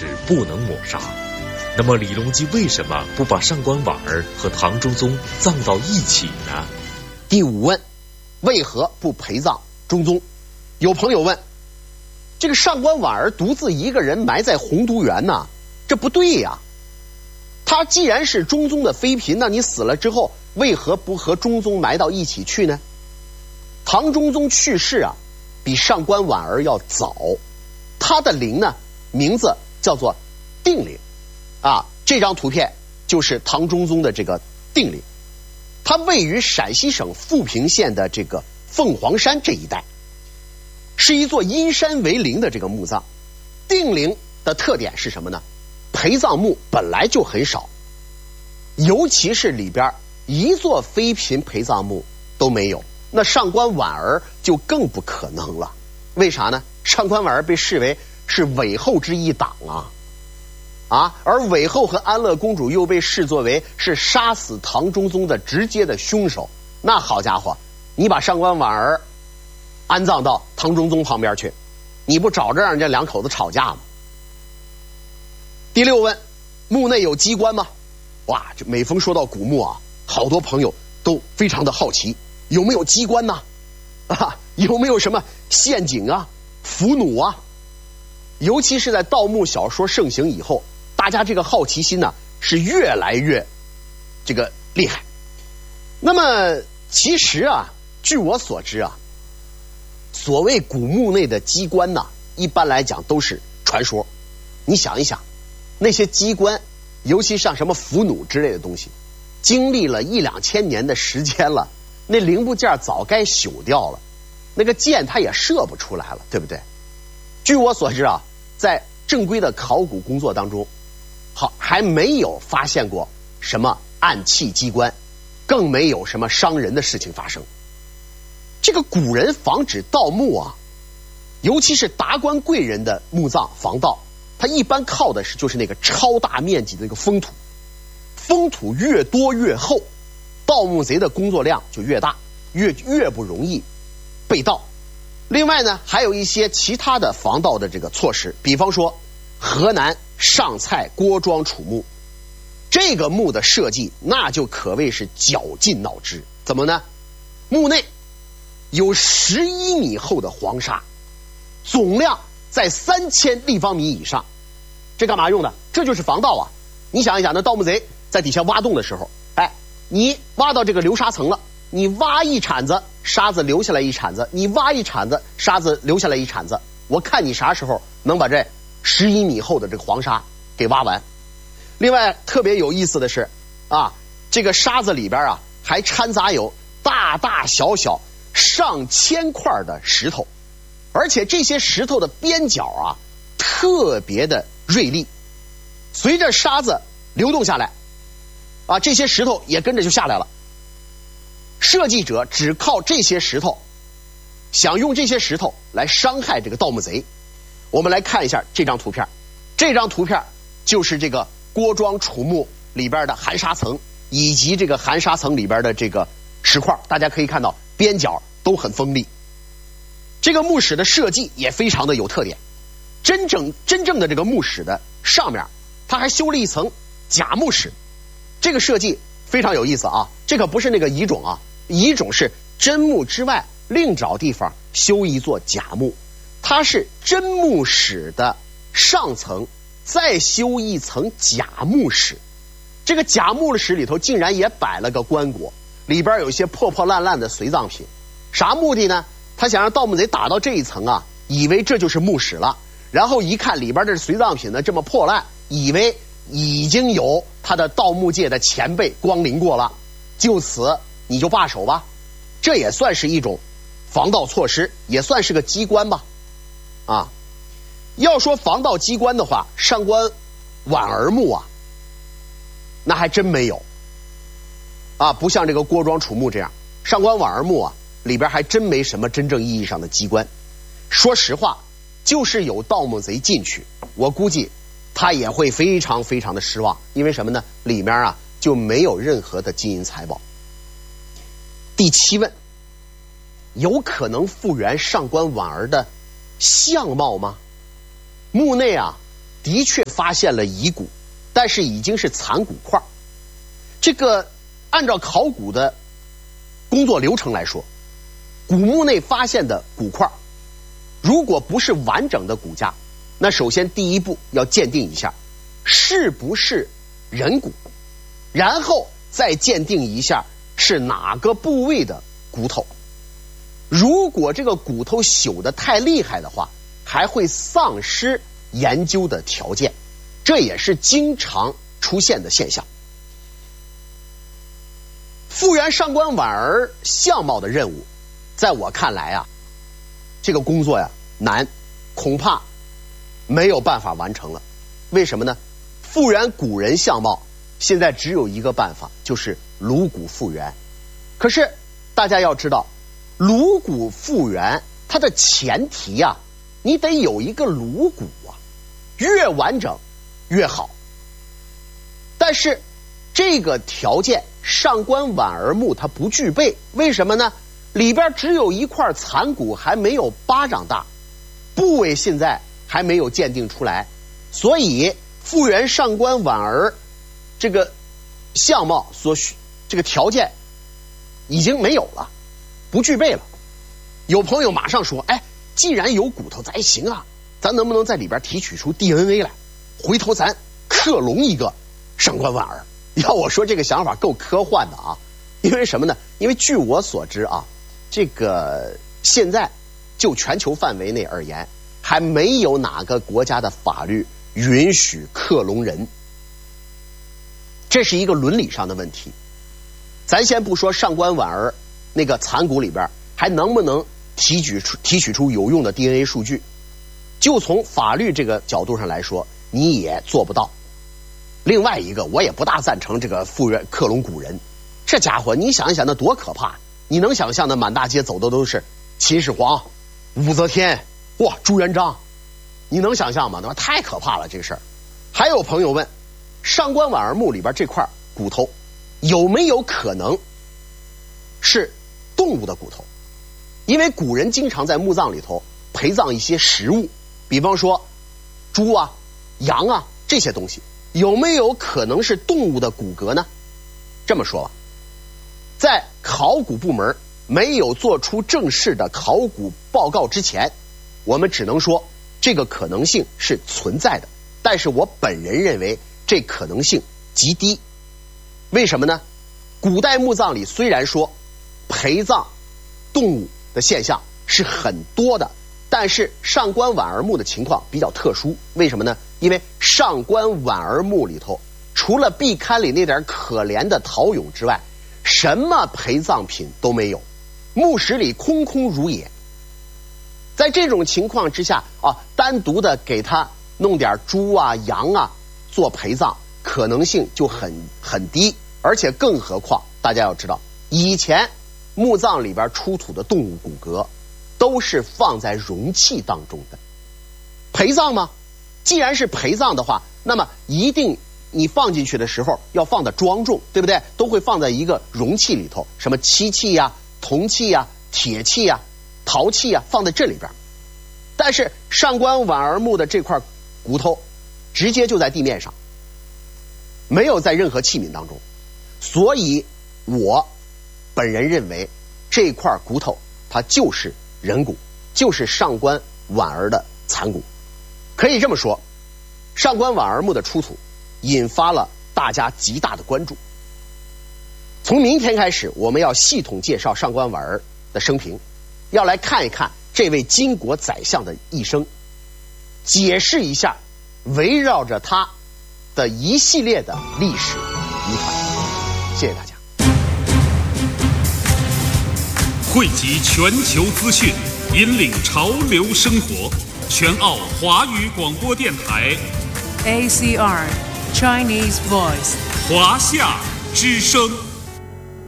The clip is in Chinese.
是不能抹杀。那么李隆基为什么不把上官婉儿和唐中宗葬到一起呢？ 第5问，为何不陪葬中宗？有朋友问，这个上官婉儿独自一个人埋在洪都园呢，这不对呀。他既然是中宗的妃嫔，那你死了之后为何不和中宗埋到一起去呢？唐中宗去世啊，比上官婉儿要早，他的陵呢名字叫做定陵啊。这张图片就是唐中宗的这个定陵，它位于陕西省富平县的这个凤凰山这一带，是一座因山为陵的这个墓葬。定陵的特点是什么呢？陪葬墓本来就很少，尤其是里边一座妃嫔陪葬墓都没有，那上官婉儿就更不可能了。为啥呢？上官婉儿被视为是韦后之一党啊，而韦后和安乐公主又被视作为是杀死唐中宗的直接的凶手。那好家伙，你把上官婉儿安葬到唐中宗旁边去，你不找着让人家两口子吵架吗？第6问，墓内有机关吗？哇，这每逢说到古墓啊，好多朋友都非常的好奇，有没有机关呢？有没有什么陷阱啊、伏弩啊？尤其是在盗墓小说盛行以后，大家这个好奇心呢是越来越这个厉害。那么其实啊，据我所知啊，所谓古墓内的机关呢，一般来讲都是传说。你想一想，那些机关，尤其像什么伏弩之类的东西，经历了1-2千年的时间了，那零部件早该朽掉了，那个箭它也射不出来了，对不对？据我所知啊，在正规的考古工作当中，还没有发现过什么暗器机关，更没有什么伤人的事情发生。这个古人防止盗墓啊，尤其是达官贵人的墓葬防盗，他一般靠的就是那个超大面积的那个封土，封土越多越厚，盗墓贼的工作量就越大，越不容易被盗。另外呢，还有一些其他的防盗的这个措施，比方说河南上蔡郭庄楚墓，这个墓的设计那就可谓是绞尽脑汁。怎么呢？墓内有11米厚的黄沙，总量在3000立方米以上。这干嘛用的？这就是防盗啊！你想一想，那盗墓贼在底下挖洞的时候，你挖到这个流沙层了，你挖一铲子沙子留下来一铲子，你挖一铲子沙子留下来一铲子，我看你啥时候能把这11米厚的这个黄沙给挖完。另外特别有意思的是啊，这个沙子里边啊还掺杂有大大小小上千块的石头，而且这些石头的边角啊特别的锐利，随着沙子流动下来啊，这些石头也跟着就下来了。设计者只靠这些石头，想用这些石头来伤害这个盗墓贼。我们来看一下这张图片，这张图片就是这个郭庄楚墓里边的含沙层，以及这个含沙层里边的这个石块，大家可以看到边角都很锋利。这个墓室的设计也非常的有特点，真正的这个墓室的上面，它还修了一层假墓室。这个设计非常有意思啊，这可不是那个遗冢啊，遗冢是真墓之外另找地方修一座假墓，它是真墓室的上层再修一层假墓室。这个假墓室里头竟然也摆了个棺椁，里边有一些破破烂烂的随葬品。啥目的呢？他想让盗墓贼打到这一层啊，以为这就是墓室了，然后一看里边的随葬品呢这么破烂，以为已经有他的盗墓界的前辈光临过了，就此你就罢手吧。这也算是一种防盗措施，也算是个机关吧。啊，要说防盗机关的话，上官婉儿墓啊，那还真没有啊，不像这个郭庄楚墓这样，上官婉儿墓啊里边还真没什么真正意义上的机关。说实话，就是有盗墓贼进去，我估计他也会非常非常的失望，因为什么呢？里面啊就没有任何的金银财宝。第7问，有可能复原上官婉儿的相貌吗？墓内啊的确发现了遗骨，但是已经是残骨块。这个按照考古的工作流程来说，古墓内发现的骨块如果不是完整的骨架，那首先第一步要鉴定一下是不是人骨，然后再鉴定一下是哪个部位的骨头。如果这个骨头朽得太厉害的话，还会丧失研究的条件，这也是经常出现的现象。复原上官婉儿相貌的任务，在我看来啊，这个工作呀难，恐怕没有办法完成了。为什么呢？复原古人相貌现在只有一个办法，就是颅骨复原。可是大家要知道，颅骨复原它的前提啊，你得有一个颅骨啊，越完整越好。但是这个条件上官婉儿墓它不具备，为什么呢？里边只有一块残骨，还没有巴掌大，部位现在还没有鉴定出来，所以复原上官婉儿这个相貌所需这个条件已经没有了，不具备了。有朋友马上说，哎，既然有骨头，咱行啊，咱能不能在里边提取出 DNA 来，回头咱克隆一个上官婉儿？要我说，这个想法够科幻的啊！因为什么呢？因为据我所知啊，这个现在就全球范围内而言，还没有哪个国家的法律允许克隆人，这是一个伦理上的问题。咱先不说上官婉儿那个残骨里边还能不能提取出有用的 DNA 数据，就从法律这个角度上来说，你也做不到。另外一个，我也不大赞成这个复原克隆古人，这家伙你想一想那多可怕！你能想象的满大街走的都是秦始皇、武则天、哇朱元璋，你能想象吗？那太可怕了这个事儿。还有朋友问，上官婉儿墓里边这块骨头有没有可能是动物的骨头？因为古人经常在墓葬里头陪葬一些食物，比方说猪啊、羊啊这些东西，有没有可能是动物的骨骼呢？这么说吧，在考古部门没有做出正式的考古报告之前，我们只能说这个可能性是存在的，但是我本人认为这可能性极低。为什么呢？古代墓葬里虽然说陪葬动物的现象是很多的，但是上官婉儿墓的情况比较特殊。为什么呢？因为上官婉儿墓里头除了壁龛里那点可怜的陶俑之外，什么陪葬品都没有，墓室里空空如也。在这种情况之下啊，单独的给他弄点猪啊、羊啊做陪葬，可能性就很低。而且更何况大家要知道，以前墓葬里边出土的动物骨骼都是放在容器当中的。陪葬吗？既然是陪葬的话，那么一定你放进去的时候要放的庄重，对不对？都会放在一个容器里头，什么漆器呀、铜器呀、铁器呀、陶器呀，放在这里边。但是上官婉儿墓的这块骨头直接就在地面上，没有在任何器皿当中，所以我本人认为这块骨头它就是人骨，就是上官婉儿的残骨。可以这么说，上官婉儿墓的出土引发了大家极大的关注。从明天开始，我们要系统介绍上官婉儿的生平，要来看一看这位巾帼宰相的一生，解释一下围绕着他的一系列的历史谜团。谢谢大家。 汇集全球资讯，引领潮流生活。全澳华语广播电台 ACR Chinese Voice 华夏之声。